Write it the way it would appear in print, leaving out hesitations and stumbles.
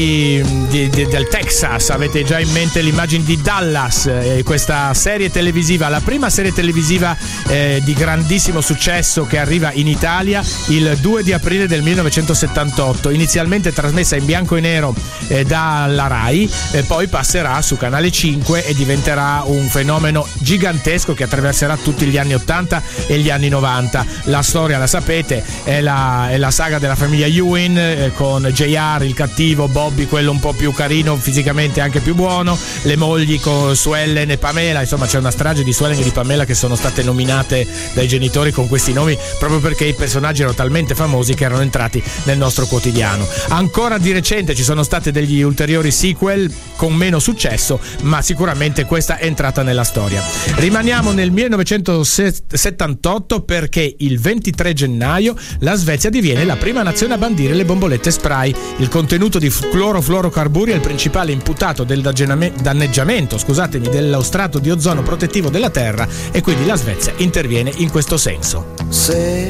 del Texas. Avete già in mente l'immagine di Dallas, questa serie televisiva, la prima serie televisiva di grandissimo successo che arriva in Italia il 2 di aprile del 1978, inizialmente trasmessa in bianco e nero dalla Rai, poi passerà su Canale 5 e diventerà un fenomeno gigantesco che attraverserà tutti gli anni 80 e gli anni 90. La storia la sapete, è la saga della famiglia Ewing, con JR il cattivo, Bobby quello un po' più carino, fisicamente anche più buono, le mogli con Sue Ellen e Pamela. Insomma, c'è una strage di Sue Ellen e di Pamela che sono state nominate dai genitori con questi nomi proprio perché i personaggi erano talmente famosi che erano entrati nel nostro quotidiano. Ancora di recente ci sono state degli ulteriori sequel con meno successo, ma sicuramente questa è entrata nella storia. Rimaniamo nel 1978 perché il 23 gennaio la Svezia diviene la prima nazione a bandire le bombolette spray. Il contenuto di clorofluorocarburi è il principale imputato del danneggiamento dello strato di ozono protettivo della Terra, e quindi la Svezia interviene in questo senso. Se